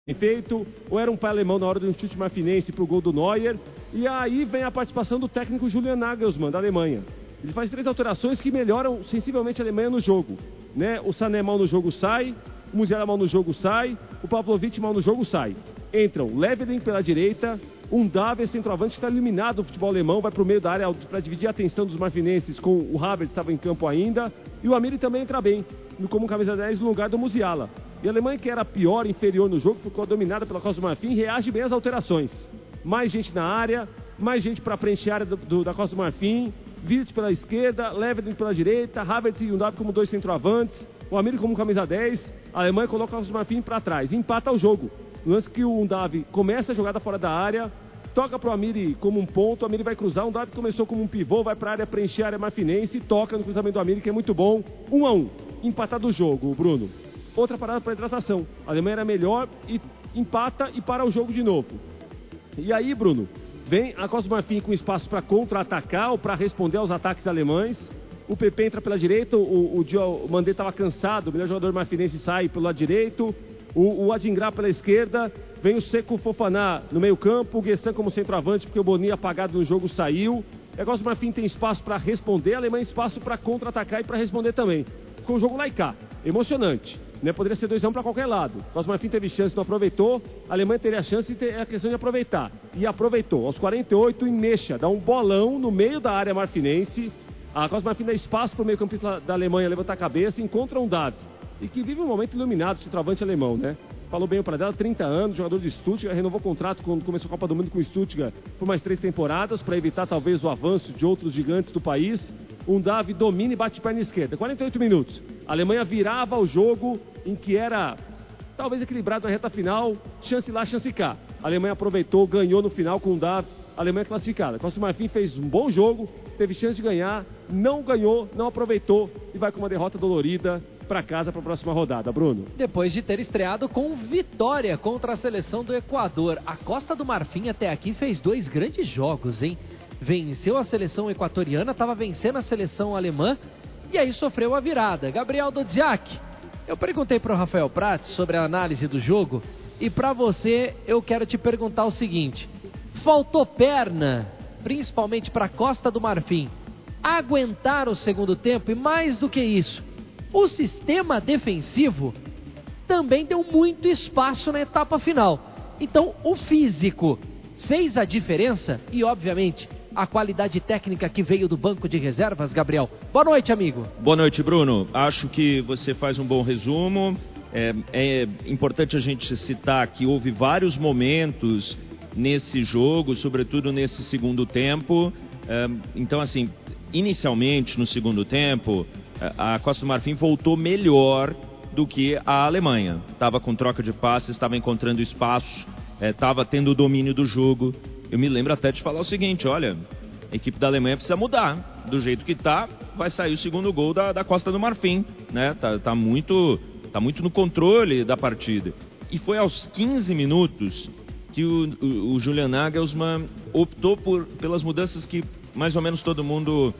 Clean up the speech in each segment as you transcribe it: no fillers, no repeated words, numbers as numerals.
feito, ou era um pai alemão na hora de um chute marfinense para o gol do Neuer. E aí vem a participação do técnico Julian Nagelsmann, da Alemanha. Ele faz 3 alterações que melhoram sensivelmente a Alemanha no jogo, né? O Sané mal no jogo sai, o Musiala mal no jogo sai, o Pavlovic mal no jogo sai. Entram Leveling pela direita, Undav, centroavante, que está eliminado do futebol alemão, vai para o meio da área para dividir a atenção dos marfinenses com o Havertz, que estava em campo ainda, e o Amiri também entra bem, como camisa 10 no lugar do Musiala. E a Alemanha, que era pior, inferior no jogo, ficou dominada pela Costa do Marfim, reage bem às alterações. Mais gente na área, mais gente para preencher a área da Costa do Marfim, Wirtz pela esquerda, Leveling pela direita, Havertz e Undav como 2 centroavantes, o Amiri como camisa 10, a Alemanha coloca a Costa do Marfim para trás, empata o jogo. No lance que o Undav começa a jogada fora da área, toca para o Amiri como um ponto, o Amiri vai cruzar, o Undav começou como um pivô, vai para a área preencher a área marfinense, toca no cruzamento do Amiri, que é muito bom, 1-1, empatado o jogo, Bruno. Outra parada para hidratação, a Alemanha era melhor e empata e para o jogo de novo. E aí, Bruno, vem a Costa do Marfim com espaço para contra-atacar ou para responder aos ataques alemães. O PP entra pela direita, o Mandé estava cansado, o melhor jogador marfinense sai pelo lado direito. O Adingra pela esquerda, vem o Seko Fofana no meio campo, o Guessan como centroavante, porque o Boni apagado no jogo saiu. E a Costa do Marfim tem espaço para responder, a Alemanha espaço para contra-atacar e para responder também. Ficou um jogo lá e cá, emocionante. Né? Poderia ser 2-1 para qualquer lado. O Costa do Marfim teve chance, não aproveitou. A Alemanha teria a chance e a questão de aproveitar. E aproveitou. Aos 48, em Mecha, dá um bolão no meio da área marfinense. A Costa do Marfim dá espaço para o meio-campista da Alemanha levantar a cabeça, encontra um Davi. E que vive um momento iluminado, esse centroavante alemão, né? Falou bem para dela, 30 anos, jogador de Stuttgart, renovou o contrato quando começou a Copa do Mundo com o Stuttgart por mais 3 temporadas, para evitar talvez o avanço de outros gigantes do país. Undav domina e bate de perna esquerda. 48 minutos. A Alemanha virava o jogo em que era talvez equilibrado na reta final, chance lá, chance cá. A Alemanha aproveitou, ganhou no final com o Undav, a Alemanha classificada. Costa do Marfim fez um bom jogo, teve chance de ganhar, não ganhou, não aproveitou e vai com uma derrota dolorida para casa para a próxima rodada, Bruno. Depois de ter estreado com vitória contra a seleção do Equador, a Costa do Marfim até aqui fez 2 grandes jogos, hein? Venceu a seleção equatoriana, estava vencendo a seleção alemã e aí sofreu a virada. Gabriel Dodziak, eu perguntei para o Rafael Prats sobre a análise do jogo e para você eu quero te perguntar o seguinte: faltou perna, principalmente para a Costa do Marfim, aguentar o segundo tempo e mais do que isso, o sistema defensivo também deu muito espaço na etapa final. Então o físico fez a diferença e obviamente a qualidade técnica que veio do banco de reservas, Gabriel. Boa noite, amigo. Boa noite, Bruno. Acho que você faz um bom resumo. É importante a gente citar que houve vários momentos nesse jogo, sobretudo nesse segundo tempo. Então, assim, inicialmente no segundo tempo, a Costa do Marfim voltou melhor do que a Alemanha. Estava com troca de passes, estava encontrando espaço, estava tendo o domínio do jogo. Eu me lembro até de falar o seguinte: olha, a equipe da Alemanha precisa mudar. Do jeito que tá, vai sair o segundo gol da Costa do Marfim, né? Tá muito no controle da partida. E foi aos 15 minutos que o Julian Nagelsmann optou pelas mudanças que mais ou menos todo mundo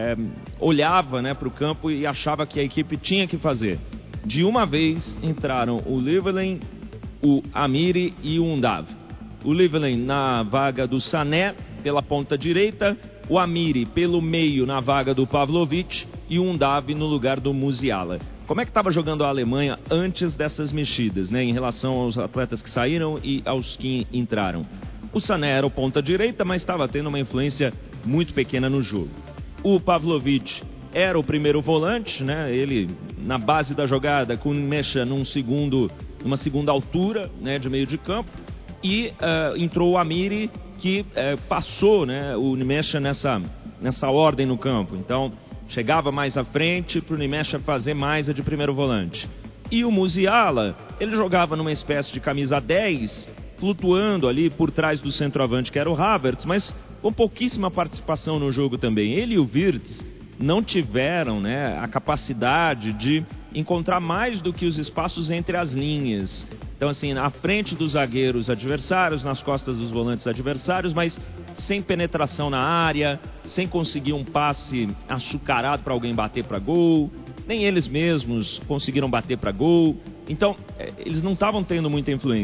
olhava, né, para o campo e achava que a equipe tinha que fazer. De uma vez entraram o Leveling, o Amiri e o Undav. O Leveling na vaga do Sané pela ponta direita, o Amiri pelo meio na vaga do Pavlovic e o Undav no lugar do Musiala. Como é que estava jogando a Alemanha antes dessas mexidas, né, em relação aos atletas que saíram e aos que entraram? O Sané era o ponta direita, mas estava tendo uma influência muito pequena no jogo. O Pavlovic era o primeiro volante, né, ele na base da jogada com o Mecha numa segunda altura, né, de meio de campo. E entrou o Amiri, que passou, né, o Nimecha nessa ordem no campo. Então chegava mais à frente para o Nimecha fazer mais a de primeiro volante. E o Musiala, ele jogava numa espécie de camisa 10, flutuando ali por trás do centroavante, que era o Havertz, mas com pouquíssima participação no jogo também. Ele e o Wirtz não tiveram, né, a capacidade de encontrar mais do que os espaços entre as linhas. Então, assim, na frente dos zagueiros adversários, nas costas dos volantes adversários, mas sem penetração na área, sem conseguir um passe açucarado para alguém bater para gol. Nem eles mesmos conseguiram bater para gol. Então, eles não estavam tendo muita influência.